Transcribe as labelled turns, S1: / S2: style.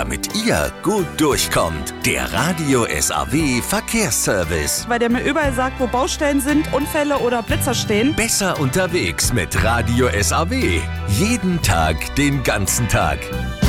S1: damit ihr gut durchkommt. Der Radio SAW Verkehrsservice.
S2: Weil der mir überall sagt, wo Baustellen sind, Unfälle oder Blitzer stehen.
S1: Besser unterwegs mit Radio SAW. Jeden Tag, den ganzen Tag.